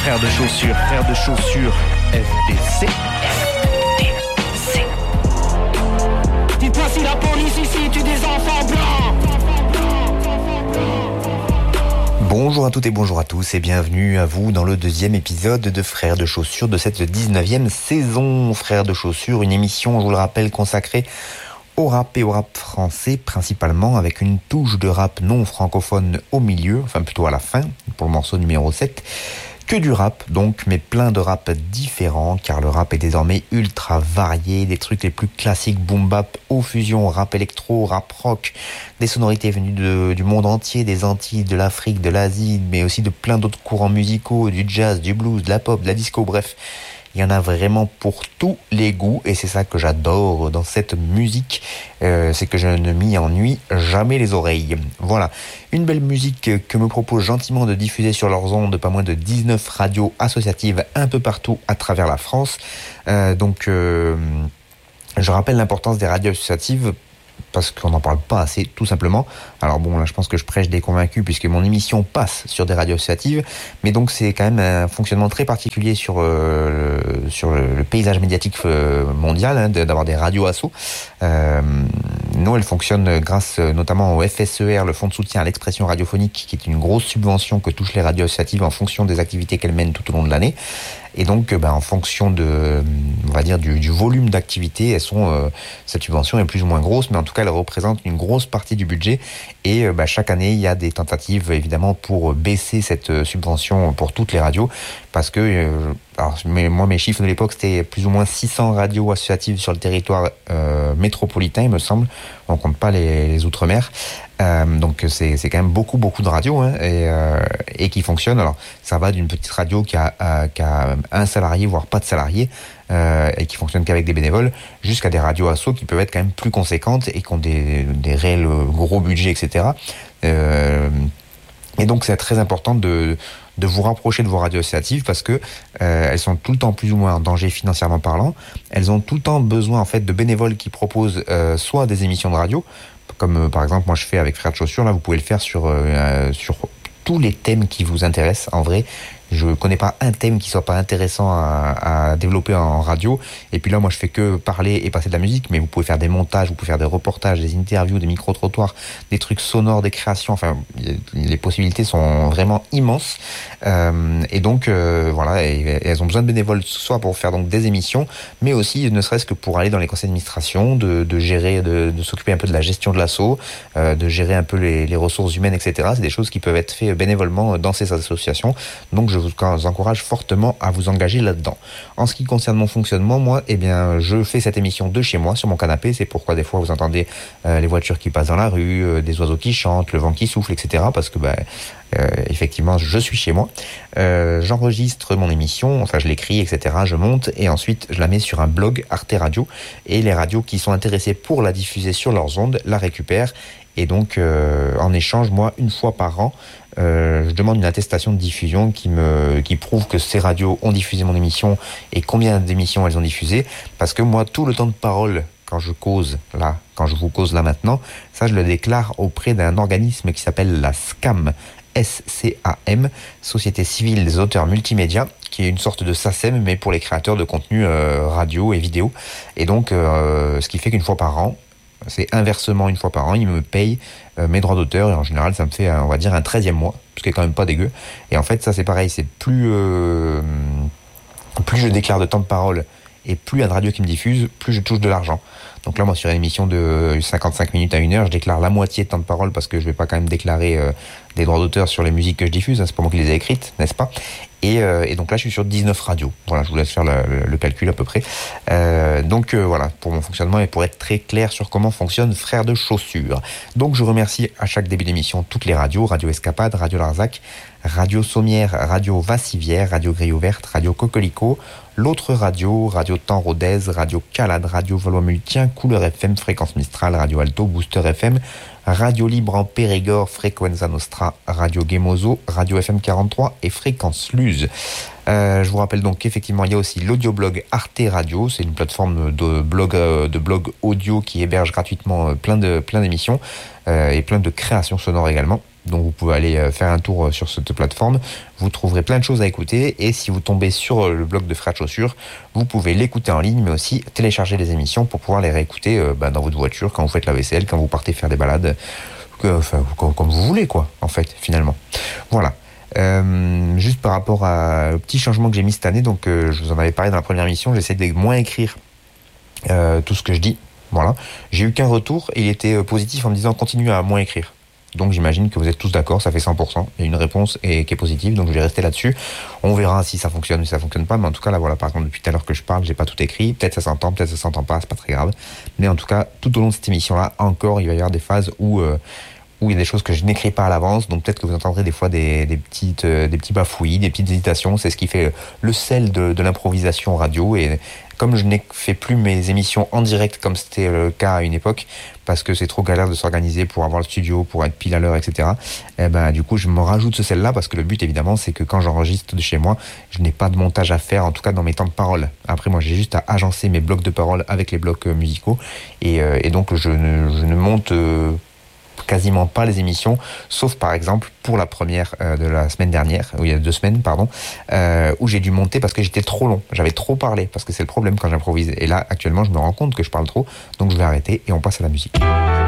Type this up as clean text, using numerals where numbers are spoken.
Frères de chaussures, FDC. Dites-moi si la police ici tue des enfants blancs. Bonjour à toutes et bonjour à tous et bienvenue à vous dans le deuxième épisode de Frères de chaussures de cette 19e saison. Frères de chaussures, une émission, je vous le rappelle, consacrée au rap et au rap français principalement, avec une touche de rap non francophone au milieu, enfin plutôt à la fin, pour le morceau numéro 7. Que du rap donc, mais plein de rap différents, car le rap est désormais ultra varié, des trucs les plus classiques, boom bap, aux fusions, rap électro, rap rock, des sonorités venues du monde entier, des Antilles, de l'Afrique, de l'Asie, mais aussi de plein d'autres courants musicaux, du jazz, du blues, de la pop, de la disco, bref. Il y en a vraiment pour tous les goûts et c'est ça que j'adore dans cette musique, c'est que je ne m'y ennuie jamais les oreilles. Voilà, une belle musique que me propose gentiment de diffuser sur leurs ondes pas moins de 19 radios associatives un peu partout à travers la France. Je rappelle l'importance des radios associatives parce qu'on n'en parle pas assez, tout simplement. Alors bon, là, je pense que je prêche des convaincus puisque mon émission passe sur des radios associatives, mais donc c'est quand même un fonctionnement très particulier sur le paysage médiatique mondial, hein, d'avoir des radios assos. Nous, elles fonctionnent grâce notamment au FSER, le Fonds de soutien à l'expression radiophonique, qui est une grosse subvention que touchent les radios associatives en fonction des activités qu'elles mènent tout au long de l'année. Et donc, en fonction on va dire du volume d'activité, cette subvention est plus ou moins grosse, mais en tout cas, elle représente une grosse partie du budget. Et chaque année, il y a des tentatives, évidemment, pour baisser cette subvention pour toutes les radios, parce que, mes chiffres de l'époque, c'était plus ou moins 600 radios associatives sur le territoire métropolitain, il me semble. On compte pas les outre-mer. Donc c'est quand même beaucoup de radios, hein, et qui fonctionnent. Alors ça va d'une petite radio qui a un salarié voire pas de salarié et qui fonctionne qu'avec des bénévoles, jusqu'à des radios assos qui peuvent être quand même plus conséquentes et qui ont des réels gros budgets, etc. Et donc c'est très important de vous rapprocher de vos radios associatives parce que elles sont tout le temps plus ou moins en danger financièrement parlant. Elles ont tout le temps besoin en fait de bénévoles qui proposent soit des émissions de radio, comme par exemple moi je fais avec Frères de chaussures. Là vous pouvez le faire sur tous les thèmes qui vous intéressent. En vrai, je connais pas un thème qui soit pas intéressant à développer en radio. Et puis là, moi, je fais que parler et passer de la musique, mais vous pouvez faire des montages, vous pouvez faire des reportages, des interviews, des micro-trottoirs, des trucs sonores, des créations. Enfin, les possibilités sont vraiment immenses. Et donc, voilà, et elles ont besoin de bénévoles, soit pour faire donc des émissions, mais aussi, ne serait-ce que pour aller dans les conseils d'administration, de gérer, de s'occuper un peu de la gestion de l'asso, de gérer un peu les ressources humaines, etc. C'est des choses qui peuvent être faites bénévolement dans ces associations. Donc, je vous encourage fortement à vous engager là-dedans. En ce qui concerne mon fonctionnement, moi, je fais cette émission de chez moi, sur mon canapé. C'est pourquoi des fois vous entendez les voitures qui passent dans la rue, des oiseaux qui chantent, le vent qui souffle, etc. Parce que, effectivement, je suis chez moi. J'enregistre mon émission, enfin je l'écris, etc. Je monte et ensuite je la mets sur un blog Arte Radio. Et les radios qui sont intéressées pour la diffuser sur leurs ondes la récupèrent. Et donc, en échange, moi, une fois par an, je demande une attestation de diffusion qui prouve que ces radios ont diffusé mon émission et combien d'émissions elles ont diffusé. Parce que moi, tout le temps de parole, quand je vous cause là maintenant, ça je le déclare auprès d'un organisme qui s'appelle la SCAM, SCAM, Société Civile des Auteurs Multimédia, qui est une sorte de SACEM, mais pour les créateurs de contenu radio et vidéo. Et donc, ce qui fait qu'une fois par an, c'est inversement une fois par an, ils me payent mes droits d'auteur et en général ça me fait on va dire un 13e mois, ce qui est quand même pas dégueu. Et en fait ça c'est pareil, c'est plus je déclare de temps de parole et plus il y a de radio qui me diffuse, plus je touche de l'argent. Donc là moi sur une émission de 55 minutes à 1 heure, je déclare la moitié de temps de parole parce que je vais pas quand même déclarer des droits d'auteur sur les musiques que je diffuse, hein, c'est pas moi qui les ai écrites, n'est-ce pas ? Et donc là je suis sur 19 radios. Voilà, je vous laisse faire le calcul à peu près. Voilà, pour mon fonctionnement et pour être très clair sur comment fonctionne Frères de chaussures. Donc je remercie à chaque début d'émission toutes les radios, Radio Escapade, Radio Larzac, Radio Sommière, Radio Vassivière, Radio Grille Ouverte, Radio Coquelicot, l'autre radio, Radio Temps Rodez, Radio Calade, Radio Valois-Multien, Couleur FM, Fréquence Mistral, Radio Alto, Booster FM, Radio Libre en Périgord, Frequenza Nostra, Radio Gemozo, Radio FM 43 et Fréquence Luz. Je vous rappelle donc qu'effectivement il y a aussi l'audioblog Arte Radio, c'est une plateforme de blog audio qui héberge gratuitement plein d'émissions et plein de créations sonores également. Donc vous pouvez aller faire un tour sur cette plateforme, vous trouverez plein de choses à écouter, et si vous tombez sur le blog de Frères de Chaussures, vous pouvez l'écouter en ligne, mais aussi télécharger les émissions pour pouvoir les réécouter dans votre voiture, quand vous faites la vaisselle, quand vous partez faire des balades, comme vous voulez, quoi, en fait, finalement. Voilà. Juste par rapport au petit changement que j'ai mis cette année, donc je vous en avais parlé dans la première émission, j'essaie de moins écrire tout ce que je dis. Voilà. J'ai eu qu'un retour, et il était positif en me disant continue à moins écrire. Donc j'imagine que vous êtes tous d'accord, ça fait 100%. Il y a une réponse qui est positive, donc je vais rester là-dessus. On verra si ça fonctionne ou si ça fonctionne pas, mais en tout cas là voilà, par exemple depuis tout à l'heure que je parle, j'ai pas tout écrit, peut-être ça s'entend, peut-être ça s'entend pas, c'est pas très grave. Mais en tout cas, tout au long de cette émission-là, encore, il va y avoir des phases où il y a des choses que je n'écris pas à l'avance, donc peut-être que vous entendrez des fois des petits bafouillis, des petites hésitations. C'est ce qui fait le sel de l'improvisation radio. Et comme je n'ai fait plus mes émissions en direct comme c'était le cas à une époque, parce que c'est trop galère de s'organiser pour avoir le studio, pour être pile à l'heure, etc. Et ben du coup je me rajoute ce sel-là, parce que le but évidemment c'est que quand j'enregistre de chez moi, je n'ai pas de montage à faire, en tout cas dans mes temps de parole. Après moi j'ai juste à agencer mes blocs de parole avec les blocs musicaux, et donc je ne monte quasiment pas les émissions, sauf par exemple pour la première de la semaine dernière, il y a 2 semaines, pardon, où j'ai dû monter parce que j'étais trop long, j'avais trop parlé, parce que c'est le problème quand j'improvise. Et là, actuellement, je me rends compte que je parle trop, donc je vais arrêter et on passe à la musique.